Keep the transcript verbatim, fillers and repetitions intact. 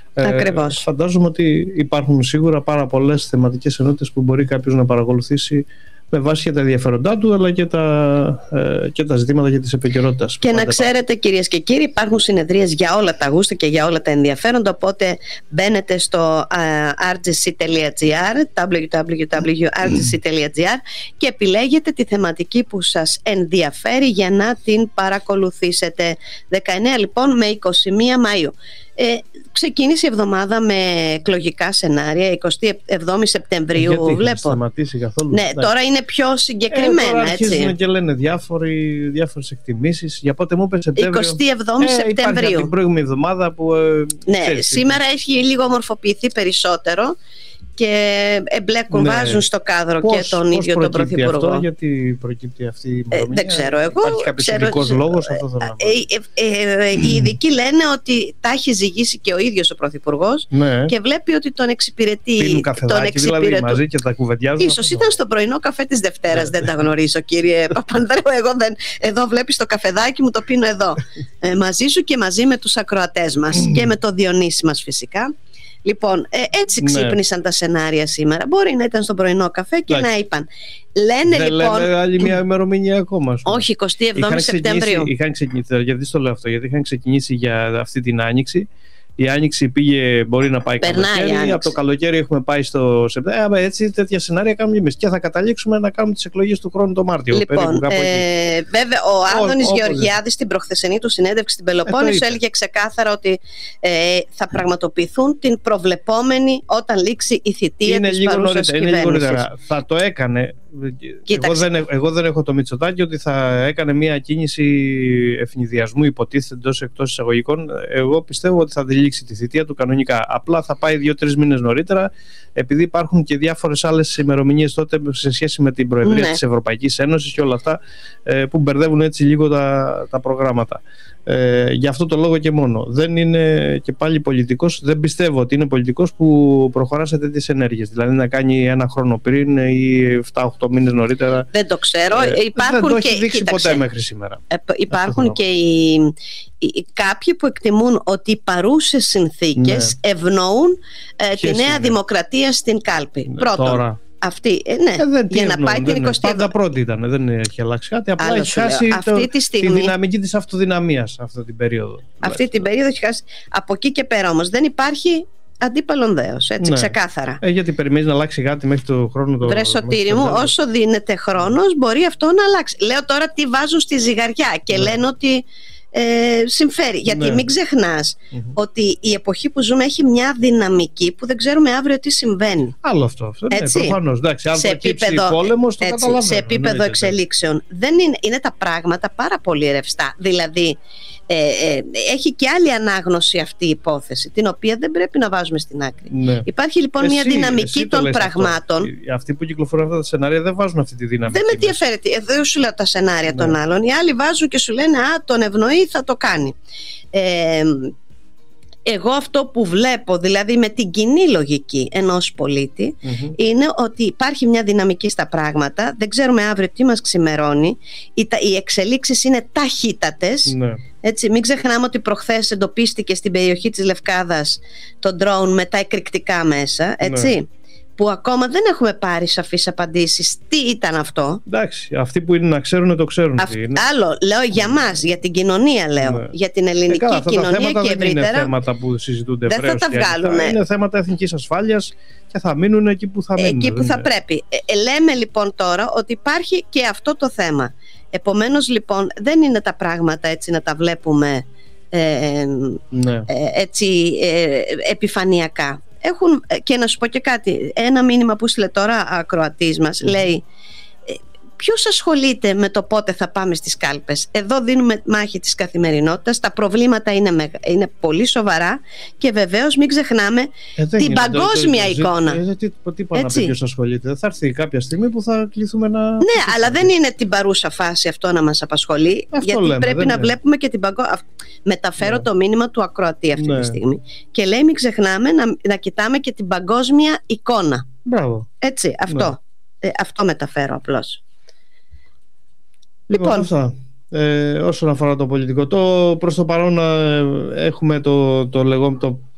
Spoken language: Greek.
Ακριβώς. Ε, φαντάζομαι ότι υπάρχουν σίγουρα πάρα πολλές θεματικές ενότητες που μπορεί κάποιος να παρακολουθήσει με βάση και τα ενδιαφέροντά του, αλλά και τα, ε, και τα ζητήματα για της επικαιρότητας. Και να ξέρετε, κυρίες και κύριοι, υπάρχουν συνεδρίες για όλα τα γούστα και για όλα τα ενδιαφέροντα, οπότε μπαίνετε στο uh, αρ τζι σι τελεία τζι άρ, double-u double-u double-u τελεία αρ τζι σι τελεία τζι άρ, και επιλέγετε τη θεματική που σας ενδιαφέρει για να την παρακολουθήσετε. δεκαεννέα λοιπόν με είκοσι μία Μαΐου. Ε, ξεκίνησε η εβδομάδα με εκλογικά σενάρια, εικοστή εβδόμη Σεπτεμβρίου. Γιατί βλέπω. Σταματήσει καθόλου. Ναι, τώρα είναι πιο συγκεκριμένα. Ε, τώρα αρχίζουν έτσι. Και λένε διάφοροι, διάφορες εκτιμήσεις. Για πότε μου είπε Σεπτέμβριο. εικοστή εβδόμη ε, Σεπτεμβρίου. Υπάρχει την προηγούμενη εβδομάδα που. Ε, ναι, ξέρεις, σήμερα είναι. Έχει λίγο ομορφοποιηθεί περισσότερο και εμπλέκουν, ναι. βάζουν στο κάδρο πώς, και τον ίδιο τον Πρωθυπουργό. Αυτό, γιατί προκύπτει αυτή η ημερομηνία. Ε, δεν ξέρω εγώ. Υπάρχει κάποιος ειδικός λόγος, αυτό θέλω να πω. Ε, ε, ε, οι ειδικοί λένε ότι τα έχει ζυγίσει και ο ίδιος ο Πρωθυπουργός, ναι. και βλέπει ότι τον εξυπηρετεί. Πίνουν καφεδάκι δηλαδή μαζί και τα κουβεντιάζουν. Ίσως ήταν στο πρωινό καφέ της Δευτέρας, δεν τα γνωρίζω, κύριε Παπανδρέου. Εγώ δεν, εδώ βλέπεις το καφεδάκι μου, το πίνω εδώ. ε, μαζί σου και μαζί με τους ακροατές μας και με το Διονύση μας φυσικά. Λοιπόν, ε, έτσι ξύπνησαν, ναι. τα σενάρια σήμερα. Μπορεί να ήταν στον πρωινό καφέ και Λάχι. να είπαν. Λένε δεν λοιπόν. Λέμε άλλη μια ημερομηνία ακόμα. Όχι, εικοστή εβδόμη Σεπτεμβρίου. Είχαν ξεκινήσει. Γιατί στο λέω αυτό, γιατί είχαν ξεκινήσει για αυτή την άνοιξη. Η άνοιξη πήγε, μπορεί να πάει καλοκαίρι. Από το καλοκαίρι έχουμε πάει στο Σεπτέμβριο. Ε, έτσι, τέτοια σενάρια κάνουμε εμείς. Και θα καταλήξουμε να κάνουμε τις εκλογές του χρόνου το Μάρτιο. Λοιπόν, ε, βέβαια, ο Άδωνης Γεωργιάδης στην προχθεσινή του συνέντευξη στην Πελοπόννησο ε, έλεγε ξεκάθαρα ότι ε, θα πραγματοποιηθούν την προβλεπόμενη όταν λήξει η θητεία της παρούσας κυβέρνησης. Θα το έκανε. Εγώ δεν, εγώ δεν έχω το Μητσοτάκη ότι θα έκανε μια κίνηση ευνηδιασμού, υποτίθεται εντός εκτός εισαγωγικών. Εγώ πιστεύω ότι θα δηλήξει τη θητεία του κανονικά. Απλά θα πάει δύο-τρεις μήνες νωρίτερα, επειδή υπάρχουν και διάφορες άλλες ημερομηνίες τότε σε σχέση με την Προεδρία ναι. της Ευρωπαϊκής Ένωσης και όλα αυτά, που μπερδεύουν έτσι λίγο τα, τα προγράμματα. Ε, γι' αυτό το λόγο και μόνο. Δεν είναι και πάλι πολιτικός, δεν πιστεύω ότι είναι πολιτικός που προχωρά σε τέτοιες ενέργειες. Δηλαδή να κάνει ένα χρόνο πριν ή εφτά οκτώ μήνες νωρίτερα. Δεν το ξέρω. Ε, υπάρχουν δεν το και, έχει δείξει κοίταξε, ποτέ μέχρι σήμερα. Ε, υπάρχουν και οι, οι, κάποιοι που εκτιμούν ότι οι παρούσες συνθήκες ναι. ευνοούν ε, τη νέα είναι? δημοκρατία στην κάλπη. Ναι, Πρώτον. Τώρα. Αυτή, ε, ναι, ε, για να πάει την εικοστή. Πάντα πρώτη ήταν, δεν έχει αλλάξει κάτι. Απλά Άλλο έχει χάσει αυτή το, τη, στιγμή, τη δυναμική της αυτοδυναμίας αυτή την περίοδο. Αυτή την περίοδο έχει χάσει. Από εκεί και πέρα όμως δεν υπάρχει αντίπαλον δέος, έτσι, ναι. ξεκάθαρα. Ε, γιατί περιμένεις να αλλάξει κάτι μέχρι το χρόνο το. Βρε Σωτήρη μου, όσο δίνεται χρόνος μπορεί αυτό να αλλάξει. Λέω τώρα τι βάζουν στη ζυγαριά και ναι. λένε ότι Ε, συμφέρει, γιατί ναι. μην ξεχνάς mm-hmm. ότι η εποχή που ζούμε έχει μια δυναμική που δεν ξέρουμε αύριο τι συμβαίνει. Άλλο αυτό, αυτό ναι, προφανώς. Εντάξει, αν σε επίπεδο, πόλεμος, το έτσι, σε επίπεδο ναι, εξελίξεων δεν είναι, είναι τα πράγματα πάρα πολύ ρευστά. Δηλαδή ε, ε, έχει και άλλη ανάγνωση αυτή η υπόθεση, την οποία δεν πρέπει να βάζουμε στην άκρη. Ναι. Υπάρχει λοιπόν εσύ, μια δυναμική των πραγμάτων. Αυτό. Αυτοί που κυκλοφορούν αυτά τα σενάρια δεν βάζουν αυτή τη δυναμική. Δεν με ενδιαφέρει. Εδώ σου λέω τα σενάρια ναι. των άλλων. Οι άλλοι βάζουν και σου λένε α, τον ευνοεί, θα το κάνει. Ε, εγώ αυτό που βλέπω, δηλαδή με την κοινή λογική ενός πολίτη, mm-hmm. είναι ότι υπάρχει μια δυναμική στα πράγματα. Δεν ξέρουμε αύριο τι μας ξημερώνει. Οι, οι εξελίξεις είναι ταχύτατες. Mm-hmm. Έτσι, μην ξεχνάμε ότι προχθές εντοπίστηκε στην περιοχή της Λευκάδας το ντρόουν με τα εκρηκτικά μέσα, έτσι. Mm-hmm. που ακόμα δεν έχουμε πάρει σαφείς απαντήσεις. Τι ήταν αυτό? Εντάξει, αυτοί που είναι να ξέρουν το ξέρουν. Αυ... Άλλο, λέω για μας, για την κοινωνία, λέω. Ναι. Για την ελληνική ε, καλά, κοινωνία και ευρύτερα. Δεν είναι θέματα που συζητούνται δεν θα τα βγάλουν. Είναι θέματα εθνικής ασφάλειας και θα μείνουν εκεί που θα μείνουν. Εκεί που θα είναι. πρέπει. Ε, λέμε λοιπόν τώρα ότι υπάρχει και αυτό το θέμα. Επομένως λοιπόν δεν είναι τα πράγματα έτσι να τα βλέπουμε ε, ναι. ε, έτσι ε, επιφανειακά. Έχουν, και να σου πω και κάτι, ένα μήνυμα που στείλε τώρα ακροατής μας, mm. λέει ποιος ασχολείται με το πότε θα πάμε στις κάλπες? Εδώ δίνουμε μάχη της καθημερινότητας, τα προβλήματα είναι, είναι πολύ σοβαρά και βεβαίως μην ξεχνάμε ε, την είναι, παγκόσμια το, το, το, εικόνα. Ε, τι τι πάει να πει ποιος ασχολείται? Θα έρθει κάποια στιγμή που θα κληθούμε να... Ναι, αλλά δεν είναι την παρούσα φάση αυτό να μας απασχολεί, αυτό γιατί λέμε, πρέπει να είναι. βλέπουμε και την παγκόσμια... Μεταφέρω ναι. το μήνυμα του ακροατή αυτή ναι. τη στιγμή και λέει μην ξεχνάμε να, να κοιτάμε και την παγκόσμια εικόνα. Μπράβο. Έτσι, αυτό, ναι. ε, αυτό μεταφέρω απλώς. Λοιπόν, αυτά. Ε, όσον αφορά το πολιτικό, το, προς το παρόν ε, έχουμε το, το, λεγό, το